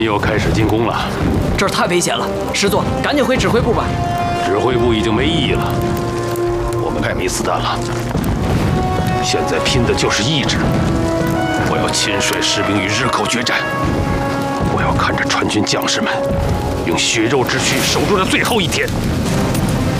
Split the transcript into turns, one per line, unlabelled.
又开始进攻了，
这儿太危险了，师座，赶紧回指挥部吧。
指挥部已经没意义了，我们该没子弹了。现在拼的就是意志。我要亲率士兵与日寇决战，我要看着川军将士们用血肉之躯守住这最后一天。